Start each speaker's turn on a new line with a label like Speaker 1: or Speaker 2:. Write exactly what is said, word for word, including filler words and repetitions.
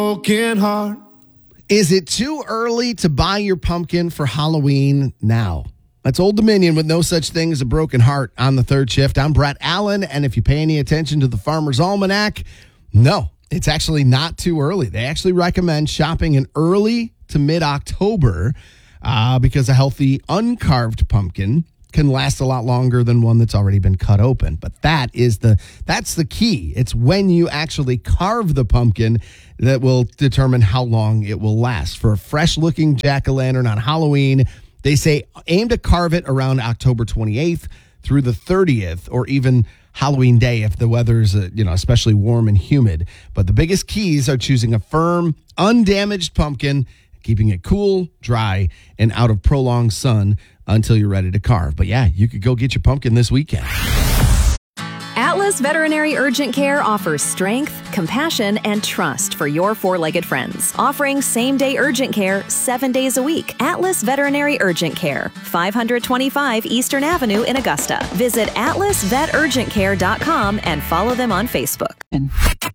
Speaker 1: broken heart.
Speaker 2: Is it too early to buy your pumpkin for Halloween now? That's Old Dominion with no such thing as a broken heart on the third shift. I'm Brett Allen, and if you pay any attention to the Farmer's Almanac, no, it's actually not too early. They actually recommend shopping in early to mid-October uh, because a healthy uncarved pumpkin can last a lot longer than one that's already been cut open. But that is the that's the key. It's when you actually carve the pumpkin that will determine how long it will last. For a fresh-looking jack-o'-lantern on Halloween, they say aim to carve it around October twenty-eighth through the thirtieth, or even Halloween Day if the weather's uh, you know especially warm and humid. But the biggest keys are choosing a firm, undamaged pumpkin, keeping it cool, dry, and out of prolonged sun until you're ready to carve. But yeah, you could go get your pumpkin this weekend.
Speaker 3: Atlas Veterinary Urgent Care offers strength, compassion, and trust for your four-legged friends. Offering same-day urgent care seven days a week. Atlas Veterinary Urgent Care, five twenty-five Eastern Avenue in Augusta. Visit atlas vet urgent care dot com and follow them on Facebook.